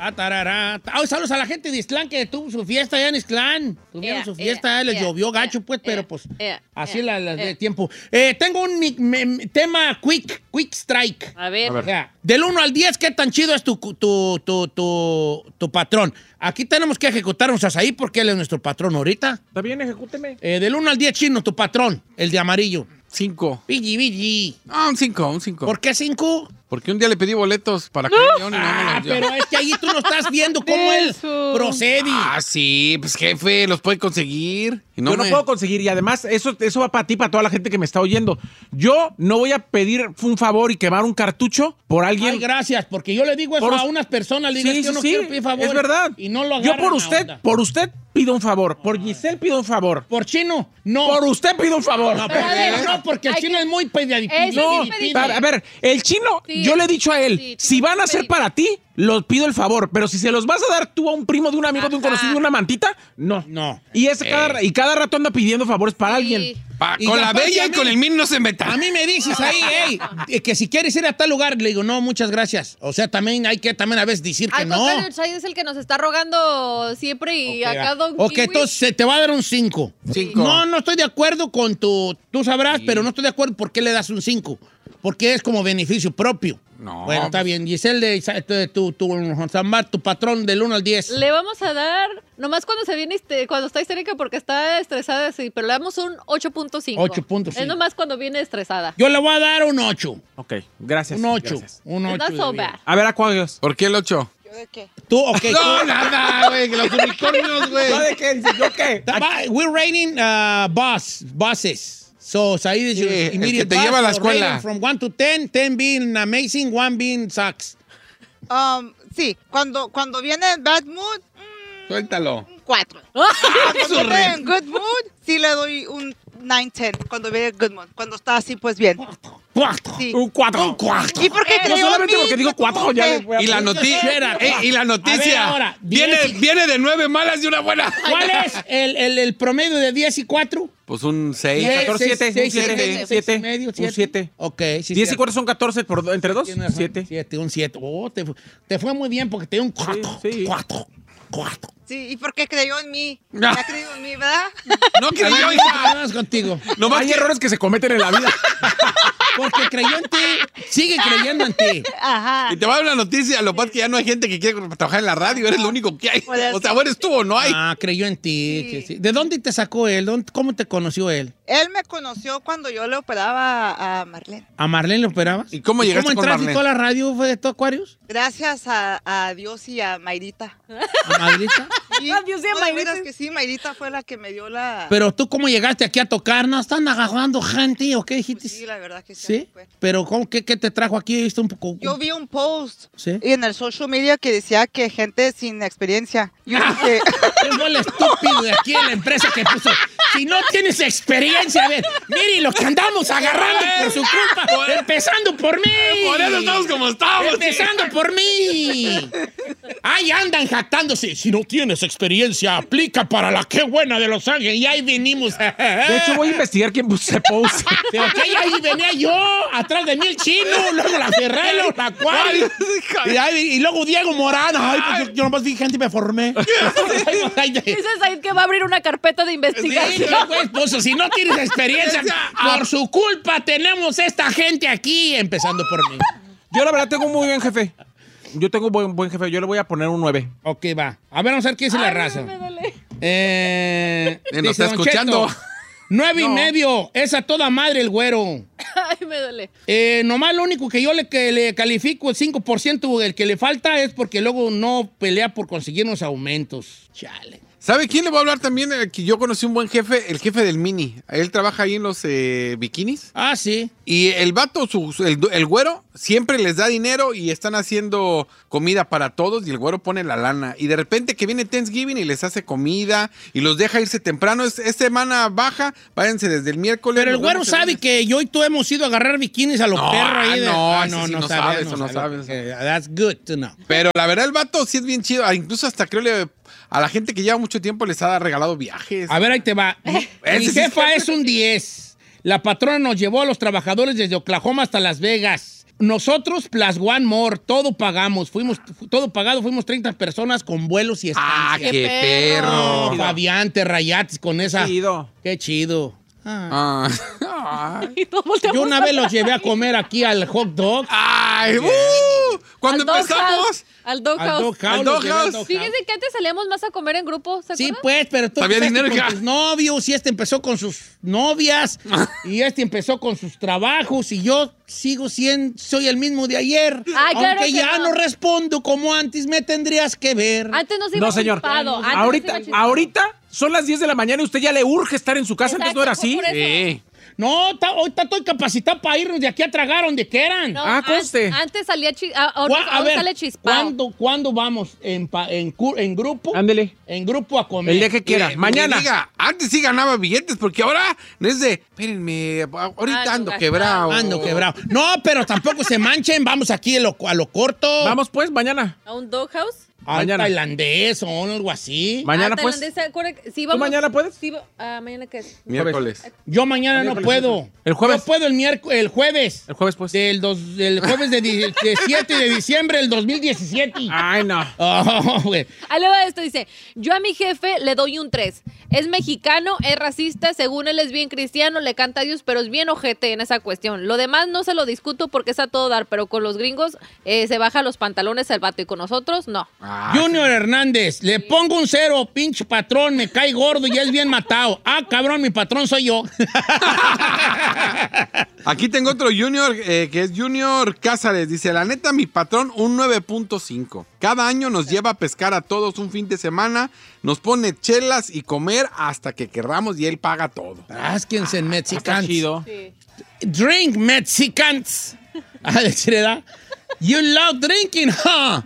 Tarará. Saludos a la gente de Ixtlán que tuvo su fiesta allá en Ixtlán. Tuvieron su fiesta, les llovió gacho, pues, pero pues así es la de tiempo. Tengo un tema quick strike. A ver. O sea, del 1 al 10, ¿qué tan chido es tu patrón? Aquí tenemos que ejecutarnos a ahí porque él es nuestro patrón ahorita. Está bien, ejecúteme. Del 1 al 10, Chino, tu patrón, el de amarillo. 5. Billy. Ah, un 5. ¿Por qué 5? Porque un día le pedí boletos para que y no me los dio. Pero es que ahí tú no estás viendo cómo él procede. Ah, sí, pues jefe, los puede conseguir. Y Yo no puedo conseguir, y además eso va para ti, para toda la gente que me está oyendo. Yo no voy a pedir un favor y quemar un cartucho por alguien. Ay, gracias, porque yo le digo eso a unas personas, le digo, yo no quiero pedir favor. Es verdad. Y no lo Yo agarran por usted pido un favor, por Giselle pido un favor. Por Chino, no. Por usted pido un favor. No, porque el Chino es muy A ver, el Chino, yo le he dicho a él, si van a ser para ti, los pido el favor, pero si se los vas a dar tú a un primo de un amigo, de un conocido, de una mantita, no. Y cada rato anda pidiendo favores para alguien. Con la bella y con el min no se meta. A mí me dices ahí, que si quieres ir a tal lugar, le digo, no, muchas gracias. O sea, también hay que a veces decir que no. El Chay es el que nos está rogando siempre y acá Don Ok, entonces te va a dar un 5. No estoy de acuerdo con tú sabrás, pero no estoy de acuerdo por qué le das un 5. Porque es como beneficio propio. No. Bueno, está bien. Giselle, tu patrón del 1 al 10. Le vamos a dar, nomás cuando cuando está histérica porque está estresada, sí, pero le damos un 8.5. 8.5. Es nomás cuando viene estresada. Yo le voy a dar un 8. Ok, gracias. Un 8. Gracias. Un 8. Not so bad. A ver, Acuarios. ¿Por qué el 8? ¿Yo de qué? Tú, ok. No, nada, güey, que los unicornios, güey. ¿Yo de qué? ¿Yo qué? We're rating buses. So, ahí dice, el que te lleva a la escuela. From 1 to 10, 10 being amazing, 1 being sucks. Sí, cuando viene en bad mood, Suéltalo. un 4. Cuando viene en good mood, sí le doy un 9-10. Cuando viene en good mood. Cuando está así, pues bien. 4. Sí. Un 4. Un 4. ¿Y por qué No creyó solamente en mí? porque digo 4, ya le voy a... Y la noticia. ahora, Viene de 9 malas y una buena. ¿Cuál es el promedio de 10 y 4? Pues un 6. 14, 7. medio, Un 7. Ok, sí. 10 y 4 son 14 entre 2. 7. Un 7. Oh, te fue muy bien porque te dio un 4. Sí. 4. Sí, ¿y por qué creyó en mí? Ya ha creído en mí, ¿verdad? No creyó, Yo hija. contigo. Hay errores que se cometen en la vida. Porque creyó en ti. Sigue creyendo en ti. Ajá. Y te va a dar una noticia, lo que pasa es que ya no hay gente que quiere trabajar en la radio, eres lo único que hay. O sea, ¿eres tú o no hay? Creyó en ti. Sí. ¿De dónde te sacó él? ¿Cómo te conoció él? Él me conoció cuando yo le operaba a Marlene. ¿A Marlene le operabas? ¿Y cómo llegaste con entraste Marlene? tú a la radio? ¿Fue de tu Aquarius? Gracias a Dios y a Mayrita. ¿A Madrita? Sí, Dios y a no, de Mayrita. veras que sí, Mayrita fue la que me dio la... Pero tú, ¿cómo llegaste aquí a tocar? ¿No están agarrando gente o qué dijiste? Pues sí, la verdad que sí. ¿Sí? Fue. Pero ¿qué te trajo aquí? ¿Viste un poco? Yo vi un post ¿Sí? en el social media que decía que gente sin experiencia. Yo dije, ¿Quién fue el estúpido de aquí en la empresa que puso? Si no tienes experiencia, a ver, mire lo que andamos agarrando por su culpa, empezando por mí. Por eso estamos como estamos. Empezando por mí. Ahí andan jactándose. Si no tienes experiencia, aplica para la qué buena de Los Ángeles. Y ahí venimos. De hecho, voy a investigar quién puso ese post. Pero que ahí venía yo, atrás de mí el Chino, luego la Ferrari, la Acuario. Y luego Diego Morán. Ay, pues yo nomás vi gente y me formé. Dice Said que va a abrir una carpeta de investigación. Sí, pues, esposo, si no tienes experiencia, por su culpa tenemos esta gente aquí, empezando por mí. Yo la verdad tengo un muy buen jefe. Yo tengo un buen jefe. Yo le voy a poner un 9. Ok, va. A ver, vamos a ver qué dice la raza. Me duele. Nos Dice está Don escuchando. Cheto, 9.5. Es a toda madre el güero. Ay, me duele. Nomás lo único que yo le califico el 5% el que le falta es porque luego no pelea por conseguir unos aumentos. Chale. ¿Sabe quién le voy a hablar también? Que yo conocí un buen jefe, el jefe del Mini. Él trabaja ahí en los bikinis. Ah, sí. Y el vato, el güero, siempre les da dinero y están haciendo comida para todos y el güero pone la lana. Y de repente que viene Thanksgiving y les hace comida y los deja irse temprano. Es semana baja, váyanse desde el miércoles. Pero el güero sabe que yo y tú hemos ido a agarrar bikinis a los perros ahí. No sabe eso. That's good to know. Pero la verdad el vato sí es bien chido. Incluso hasta creo a la gente que lleva mucho tiempo les ha regalado viajes. A ver, ahí te va. Mi jefa es un 10. La patrona nos llevó a los trabajadores desde Oklahoma hasta Las Vegas. nosotros plus one more, todo pagamos, todo pagado, fuimos 30 personas con vuelos y estancias. ¡Qué perro! Oh, Fabián, te rayates con esa. Chido. Qué chido. Yo una vez los llevé a comer aquí al hot dog. ¡Ay! Cuando empezamos. Al Doghouse. Fíjense que antes salíamos más a comer en grupo, ¿se acuerdan? Sí, pues, pero tú empezaste con tus novios y empezó con sus novias y empezó con sus trabajos y yo soy el mismo de ayer. Ay, claro aunque que ya no respondo como antes me tendrías que ver. Antes no se iba chispado. Ahorita son las 10 de la mañana y usted ya le urge estar en su casa. Exacto, antes no era así. Sí. No, ahorita estoy capacitado para irnos de aquí a tragar donde quieran. No, conste. Antes salía ahora sale chispado. ¿Cuándo vamos? ¿En grupo? Ándele. En grupo a comer. El día que quiera. Mañana. Diga, antes sí ganaba billetes, porque ahora no es de, espérenme, ahorita ando quebrado. No, pero tampoco se manchen. Vamos aquí a lo corto. Vamos pues, mañana. ¿A un Doghouse? Al tailandés o algo así. Mañana pues. Sí, ¿Tú mañana puedes? Sí, ¿mañana qué es? Miércoles. Yo mañana no puedo. ¿El jueves? Yo puedo el jueves. El jueves pues. Del jueves de 7 de diciembre del 2017. Ay, no. Güey. Ahí le va esto, dice, yo a mi jefe le doy un 3. Es mexicano, es racista, según él es bien cristiano, le canta a Dios, pero es bien ojete en esa cuestión. Lo demás no se lo discuto porque es a todo dar, pero con los gringos se baja los pantalones el vato y con nosotros, no. Junior Hernández, le pongo un 0, pinche patrón, me cae gordo y es bien matado. Cabrón, mi patrón soy yo. Aquí tengo otro Junior, que es Junior Cázares. Dice, la neta, mi patrón, un 9.5. Cada año nos lleva a pescar a todos un fin de semana, nos pone chelas y comer hasta que querramos y él paga todo. Asquense en Mexicans. Chido. Sí. Drink Mexicans. ¿Verdad? You love drinking, huh?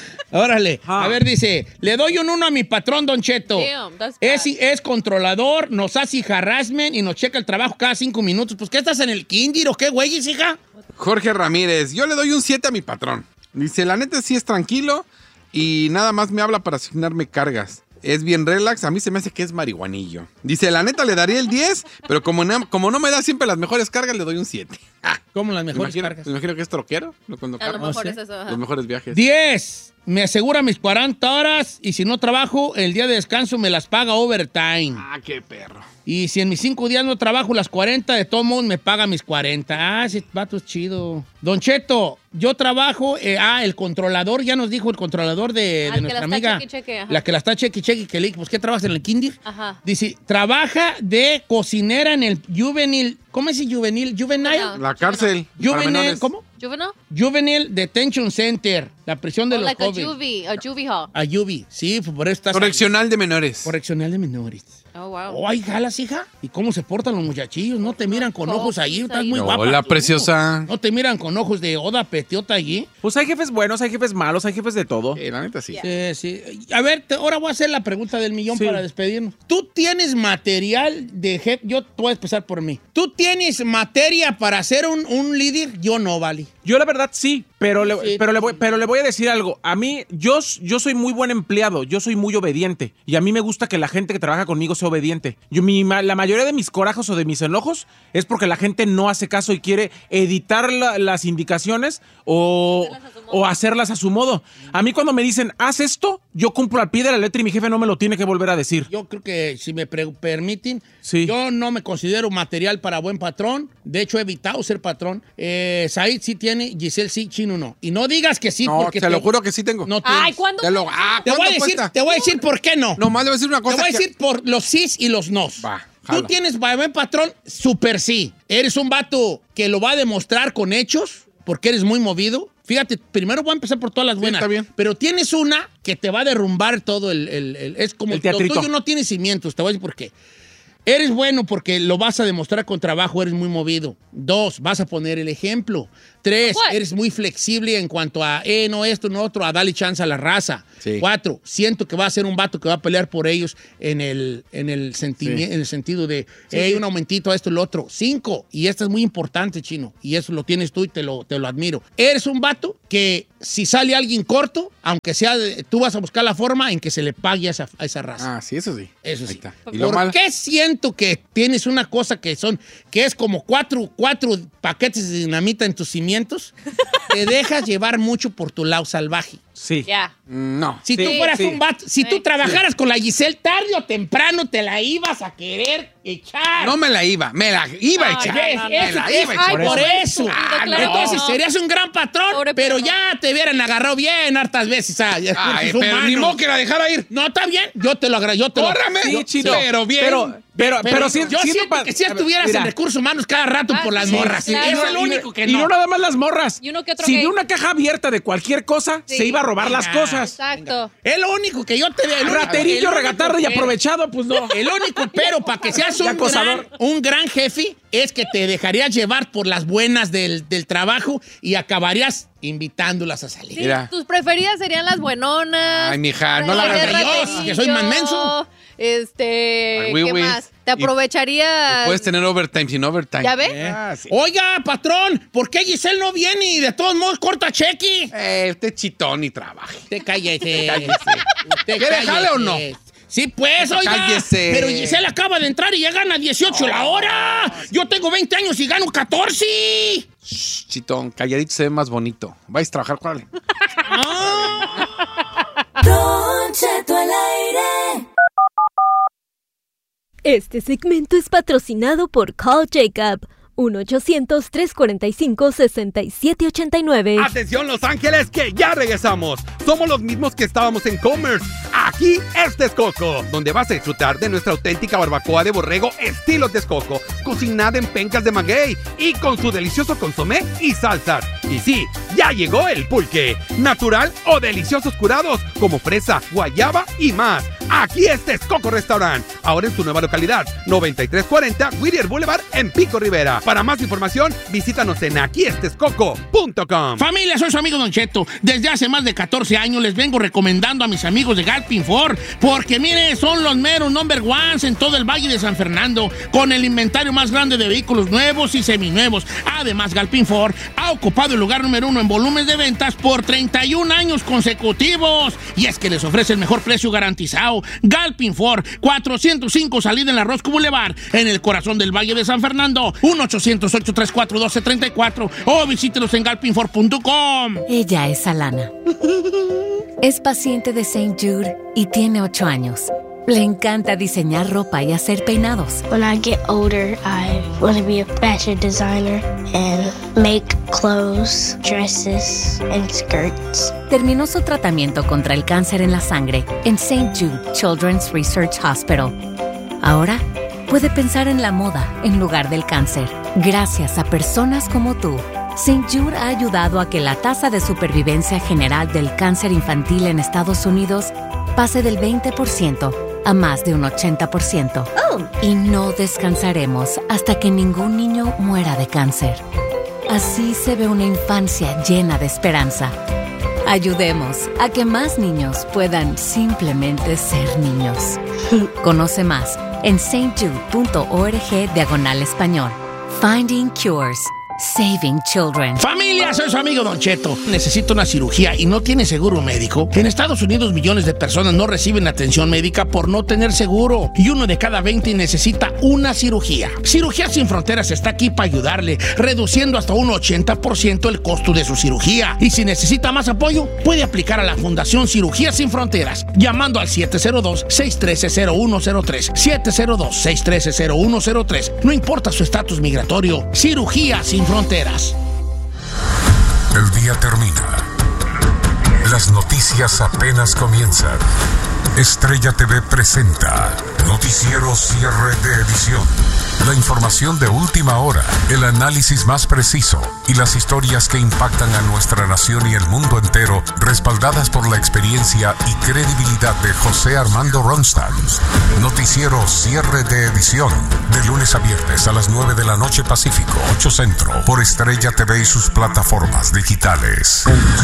Órale. A ver, dice, le doy un 1 a mi patrón, Don Cheto. Damn, that's bad. Es controlador, nos hace harassment y nos checa el trabajo cada 5 minutos. Pues, ¿qué estás en el kinder o qué, güey, hija? Jorge Ramírez, yo le doy un 7 a mi patrón. Dice, la neta sí es tranquilo y nada más me habla para asignarme cargas. Es bien relax, a mí se me hace que es marihuanillo. Dice, la neta le daría el 10, pero como no me da siempre las mejores cargas, le doy un 7. ¿Cómo las mejores cargas? Me imagino que es troquero. A lo mejor es eso. Los mejores viajes. 10. Me asegura mis 40 horas y si no trabajo, el día de descanso me las paga overtime. Qué perro. Y si en mis 5 días no trabajo las 40, de todos modos me paga mis 40. Ese vato es chido. Don Cheto, yo trabajo, el controlador, ya nos dijo el controlador de nuestra amiga. La que la está cheque, que le dije, pues, ¿qué trabajas en el kinder? Ajá. Dice, trabaja de cocinera en el juvenil. ¿Cómo es el juvenil? ¿Juvenile? La cárcel. Juvenil, ¿cómo? ¿Juvenile? Juvenile Detention Center, la prisión de los like jóvenes. a juvie hall. A juvie, sí, por eso estás Correccional de menores. Correccional de menores. Oh, wow. Ay, jalas, hija. ¿Y cómo se portan los muchachillos? No te miran con ojos ahí. Estás muy guapa. Hola, preciosa. No te miran con ojos de Oda Petiota allí. Pues hay jefes buenos, hay jefes malos, hay jefes de todo. La neta sí. Sí. A ver, ahora voy a hacer la pregunta del millón para despedirnos. ¿Tú tienes material de jefe? Yo voy a empezar por mí. ¿Tú tienes materia para ser un líder? Yo no, vale. Yo la verdad sí, pero le voy a decir algo. A mí, yo soy muy buen empleado, yo soy muy obediente. Y a mí me gusta que la gente que trabaja conmigo sea obediente. La mayoría de mis corajos o de mis enojos es porque la gente no hace caso y quiere editar las indicaciones o hacerlas a su modo. A mí cuando me dicen, haz esto, yo cumplo al pie de la letra y mi jefe no me lo tiene que volver a decir. Yo creo que, si me permiten, sí. Yo no me considero material para buen patrón. De hecho, he evitado ser patrón. Said sí tiene, Giselle sí, Chino no. Y no digas que sí, no, porque... te lo juro que sí tengo. No Ay, ¿cuándo? te voy a decir por qué no. Nomás le voy a decir una cosa. Te voy a decir por los sís y los nos. Va, Tú tienes buen patrón, super sí. Eres un vato que lo va a demostrar con hechos, porque eres muy movido. Fíjate, primero voy a empezar por todas las buenas. Sí, está bien. Pero tienes una que te va a derrumbar todo es como el teatrito. Lo tuyo no tiene cimientos, te voy a decir por qué. Eres bueno porque lo vas a demostrar con trabajo, eres muy movido. 2, vas a poner el ejemplo. 3, eres muy flexible en cuanto a, no esto, no otro, a darle chance a la raza. Sí. 4, siento que va a ser un vato que va a pelear por ellos en el sentido de, un aumentito a esto y lo otro. 5, y esta es muy importante, Chino, y eso lo tienes tú y te lo admiro. Eres un vato que si sale alguien corto, aunque sea, tú vas a buscar la forma en que se le pague a esa raza. Sí, eso sí. Eso sí. Está. ¿Por qué siento que tienes una cosa que es como cuatro paquetes de dinamita en tus cimientos sentimientos, te dejas llevar mucho por tu lado salvaje. Sí. Ya. No. Si tú fueras un vato, si tú trabajaras con la Giselle, tarde o temprano te la ibas a querer echar. No me la iba a echar. Por eso. Entonces serías un gran patrón, pero ya te hubieran agarrado bien hartas veces. Pero ni modo que la dejara ir. No, está bien. Yo te lo agradezco. ¡Córrame! Sí, Chino. Pero bien. Pero sí, yo siento que si estuvieras en recursos humanos cada rato por las morras. Claro. Eso es lo único que no. Y no nada más las morras. Y uno que otro si gay. de una caja abierta de cualquier cosa, se iba a robar las cosas. Exacto. Es lo único que yo te veo. Raterillo, regatardo y aprovechado, pues no. El único pero para que seas un gran jefe es que te dejarías llevar por las buenas del trabajo y acabarías invitándolas a salir. Sí, tus preferidas serían las buenonas. Ay, mija, no la hagas yo, que soy más menso. ¿Qué más? Te aprovecharías. Puedes tener overtime sin overtime. ¿Ya ves? Sí. Oiga, patrón, ¿por qué Giselle no viene y de todos modos corta cheque? Usted chitón y trabaje. Usted cállese. ¿Quiere jale o no? Sí, pues, oiga. Cállese. Pero Giselle acaba de entrar y ya gana 18 la hora. Yo tengo 20 años y gano 14. Shh, chitón, calladito se ve más bonito. Vais a trabajar, ¿cuál? Don Cheto al aire. Este segmento es patrocinado por Call Jacob. 1-800-345-6789. Atención Los Ángeles, que ya regresamos. Somos los mismos que estábamos en Commerce. Aquí es Texcoco, donde vas a disfrutar de nuestra auténtica barbacoa de borrego estilo Texcoco, cocinada en pencas de maguey y con su delicioso consomé y salsas. Y sí, ya llegó el pulque, natural o deliciosos curados como fresa, guayaba y más. Aquí es Texcoco Restaurant, ahora en su nueva localidad, 9340 Whittier Boulevard en Pico Rivera. Para más información, visítanos en aquiestexcoco.com. Familia, soy su amigo Don Cheto. Desde hace más de 14 años les vengo recomendando a mis amigos de Galpin Ford, porque mire, son los meros number ones en todo el Valle de San Fernando, con el inventario más grande de vehículos nuevos y seminuevos. Además, Galpin Ford ha ocupado el lugar número 1 en volúmenes de ventas por 31 años consecutivos. Y es que les ofrece el mejor precio garantizado. Galpin Ford, 405 salida en la Rosco Boulevard, en el corazón del Valle de San Fernando. 1-800-834-1234 o visítenos en galpinford.com. Ella es Alana. Es paciente de St. Jude y tiene 8 años. Le encanta diseñar ropa y hacer peinados. When I get older, I want to be a fashion designer and make clothes, dresses, and skirts. Terminó su tratamiento contra el cáncer en la sangre en St. Jude Children's Research Hospital. Ahora puede pensar en la moda en lugar del cáncer. Gracias a personas como tú, St. Jude ha ayudado a que la tasa de supervivencia general del cáncer infantil en Estados Unidos pase del 20% a más de un 80%. Y no descansaremos hasta que ningún niño muera de cáncer. Así se ve una infancia llena de esperanza. Ayudemos a que más niños puedan simplemente ser niños. Conoce más en stjude.org/español. Finding Cures. Saving Children. Familia, soy su amigo Don Cheto. Necesito una cirugía y no tiene seguro médico. En Estados Unidos millones de personas no reciben atención médica por no tener seguro. Y 1 de cada 20 necesita una cirugía. Cirugías Sin Fronteras está aquí para ayudarle, reduciendo hasta un 80% el costo de su cirugía. Y si necesita más apoyo, puede aplicar a la Fundación Cirugías Sin Fronteras, llamando al 702-613-0103. 702-613-0103. No importa su estatus migratorio. Cirugía Sin Fronteras. El día termina. Las noticias apenas comienzan. Estrella TV presenta Noticiero Cierre de Edición. La información de última hora, el análisis más preciso y las historias que impactan a nuestra nación y el mundo entero, respaldadas por la experiencia y credibilidad de José Armando Ronstadt. Noticiero Cierre de Edición, de lunes a viernes a las 9 de la noche Pacífico, 8 Centro, por Estrella TV y sus plataformas digitales.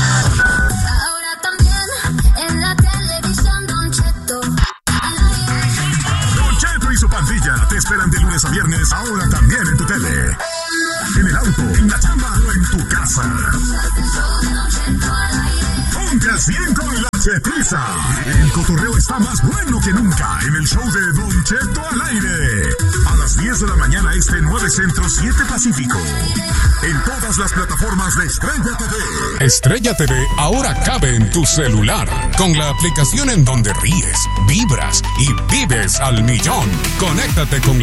Ahora también en la televisión, Don Cheto. Don Cheto y su pandilla te esperan de lunes a viernes, ahora también en tu tele. En el auto, en la chamba o en tu casa. Ponte al 100 con la Cheto. prisa. El cotorreo está más bueno que nunca en el show de Don Cheto al aire. A las 10 de la mañana 9 Centro, 7 Pacífico. En todas las plataformas de Estrella TV. Estrella TV ahora cabe en tu celular. Con la aplicación en donde ríes, vibras y vives al millón. Conéctate con